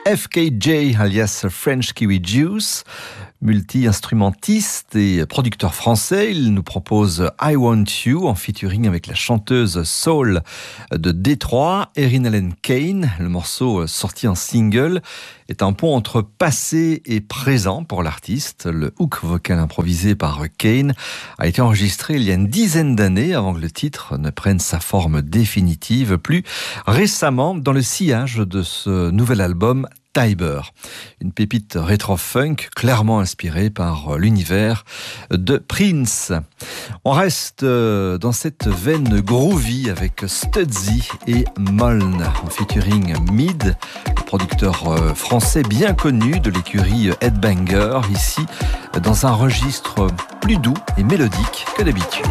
FKJ, alias French Kiwi Juice, multi-instrumentiste et producteur français. Il nous propose I Want You en featuring avec la chanteuse soul de Détroit, Erin Allen Kane. Le morceau sorti en single est un pont entre passé et présent pour l'artiste. Le hook vocal improvisé par Kane a été enregistré il y a une dizaine d'années avant que le titre ne prenne sa forme définitive. Plus récemment, dans le sillage de ce nouvel album, Tiber, une pépite rétro-funk clairement inspirée par l'univers de Prince. On reste dans cette veine groovy avec Studzy et Moln en featuring Mid, producteur français bien connu de l'écurie Headbanger, ici dans un registre plus doux et mélodique que d'habitude.